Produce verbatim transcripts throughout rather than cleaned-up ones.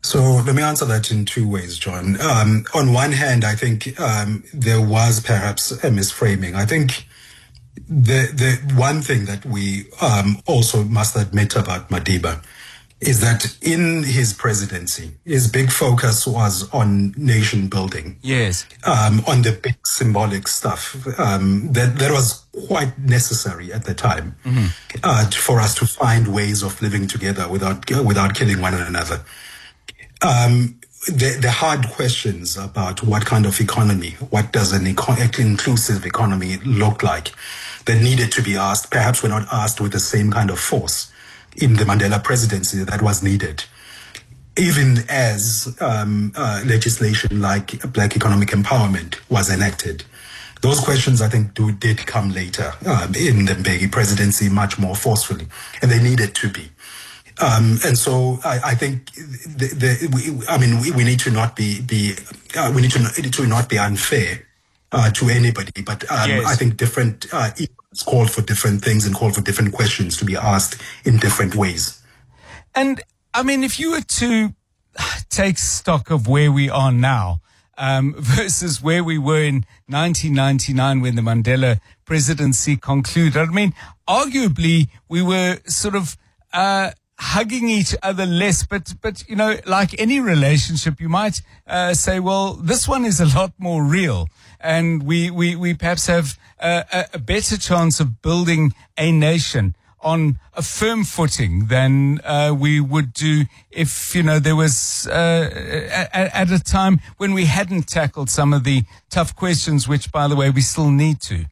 So let me answer that in two ways, John. Um, on one hand, I think um, there was perhaps a misframing. I think the the one thing that we um, also must admit about Madiba is that in his presidency, his big focus was on nation building. Yes. Um, on the big symbolic stuff. Um, that, that was quite necessary at the time mm-hmm. uh, for us to find ways of living together without without killing one another. Um, the, the hard questions about what kind of economy, what does an eco- inclusive economy look like, that needed to be asked, perhaps were not asked with the same kind of force in the Mandela presidency that was needed. Even as um, uh, legislation like Black Economic Empowerment was enacted. Those questions, I think, do, did come later um, in the Mbeki presidency much more forcefully, and they needed to be. Um, and so I, I think the, the, we, I mean, we, we need to not be, be uh, we need to not, to not be unfair uh, to anybody, but um, yes. I think different uh, it's called for different things and called for different questions to be asked in different ways. And I mean, if you were to take stock of where we are now um, versus where we were in nineteen ninety-nine when the Mandela presidency concluded, I mean, arguably we were sort of uh, hugging each other less, but, but you know, like any relationship, you might uh, say, well, this one is a lot more real. And we, we, we perhaps have a, a better chance of building a nation on a firm footing than uh, we would do if, you know, there was uh, at, at a time when we hadn't tackled some of the tough questions, which, by the way, we still need to.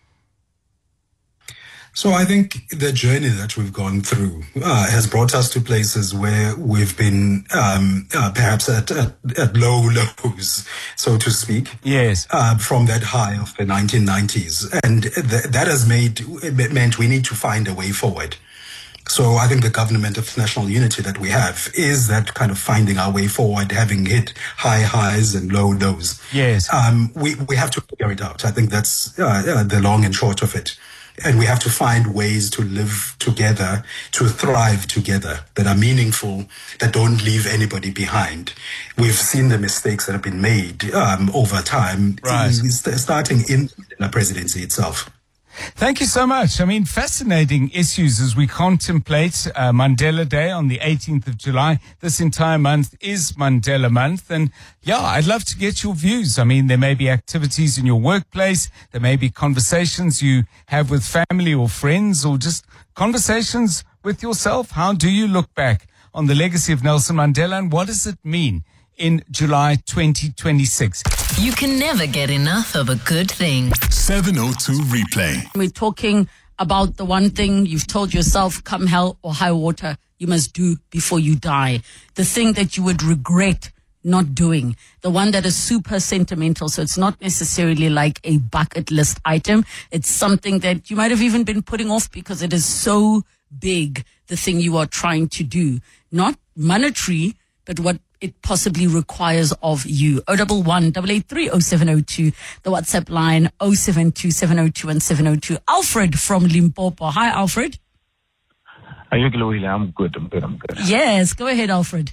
So I think the journey that we've gone through uh, has brought us to places where we've been um, uh, perhaps at, at, at low lows, so to speak. Yes. Uh, from that high of the nineteen nineties. And th- that has made, it meant we need to find a way forward. So I think the government of national unity that we have is that kind of finding our way forward, having hit high highs and low lows. Yes. Um, we, we have to figure it out. I think that's uh, uh, the long and short of it. And we have to find ways to live together, to thrive together, that are meaningful, that don't leave anybody behind. We've seen the mistakes that have been made um, over time, right. starting in the presidency itself. Thank you so much. I mean, fascinating issues as we contemplate uh, Mandela Day on the eighteenth of July. This entire month is Mandela Month. And yeah, I'd love to get your views. I mean, there may be activities in your workplace. There may be conversations you have with family or friends, or just conversations with yourself. How do you look back on the legacy of Nelson Mandela, and what does it mean in July twenty twenty-six? You can never get enough of a good thing. seven oh two Replay. We're talking about the one thing you've told yourself, come hell or high water, you must do before you die. The thing that you would regret not doing. The one that is super sentimental. So it's not necessarily like a bucket list item. It's something that you might have even been putting off because it is so big, the thing you are trying to do. Not monetary, but what it possibly requires of you. oh one one, eight eight three, oh seven oh two. The WhatsApp line, oh seven two, seven oh two, and seven oh two. Alfred from Limpopo. Hi, Alfred. Are you Chloe? I'm good, I'm good, I'm good. Yes, go ahead, Alfred.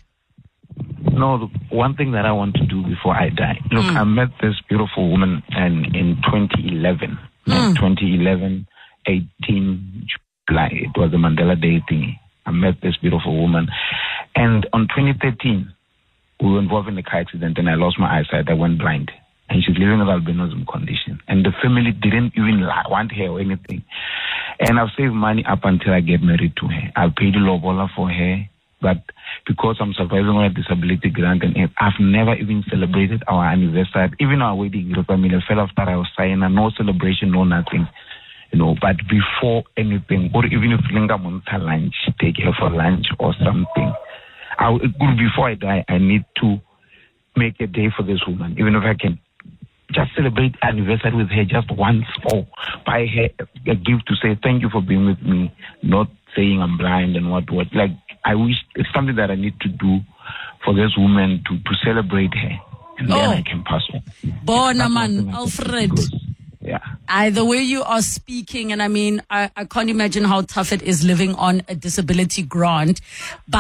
No, look, one thing that I want to do before I die. Look, mm. I met this beautiful woman and in twenty eleven. Mm. No, twenty eleven, eighteen July. It was the Mandela Day thingy. I met this beautiful woman. And on twenty thirteen, we were involved in a car accident and I lost my eyesight. I went blind. And she's living with albinism condition. And the family didn't even want her or anything. And I've saved money up until I get married to her. I've paid a lobola for her. But because I'm surviving on a disability grant, and I've never even celebrated our anniversary, even our wedding. I mean, I fell after I was signing, no celebration, no nothing. You know, but before anything, or even if Linga Monta lunch, take her for lunch or something. I, before I die, I need to make a day for this woman, even if I can just celebrate anniversary with her just once, or buy her a gift to say thank you for being with me, not saying I'm blind and what what. Like, I wish it's something that I need to do for this woman to, to celebrate her, and oh. then I can pass on. Bonaman, Alfred. Yeah. I, the way you are speaking, and I mean, I, I can't imagine how tough it is living on a disability grant. But